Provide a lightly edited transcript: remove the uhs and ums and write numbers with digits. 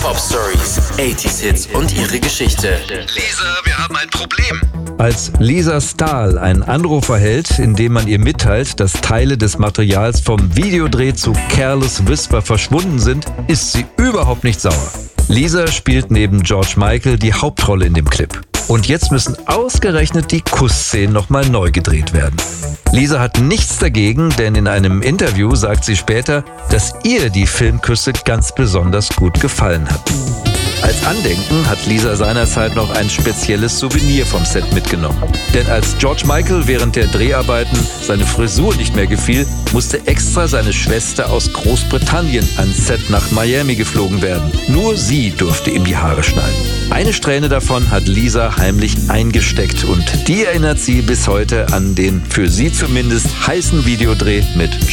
Hip-Hop-Stories, 80s-Hits und ihre Geschichte. Lisa, wir haben ein Problem. Als Lisa Stahl einen Anruf erhält, in dem man ihr mitteilt, dass Teile des Materials vom Videodreh zu Careless Whisper verschwunden sind, ist sie überhaupt nicht sauer. Lisa spielt neben George Michael die Hauptrolle in dem Clip. Und jetzt müssen ausgerechnet die Kussszenen nochmal neu gedreht werden. Lisa hat nichts dagegen, denn in einem Interview sagt sie später, dass ihr die Filmküsse ganz besonders gut gefallen hat. Als Andenken hat Lisa seinerzeit noch ein spezielles Souvenir vom Set mitgenommen. Denn als George Michael während der Dreharbeiten seine Frisur nicht mehr gefiel, musste extra seine Schwester aus Großbritannien ans Set nach Miami geflogen werden. Nur sie durfte ihm die Haare schneiden. Eine Strähne davon hat Lisa heimlich eingesteckt und die erinnert sie bis heute an den, für sie zumindest, heißen Videodreh mit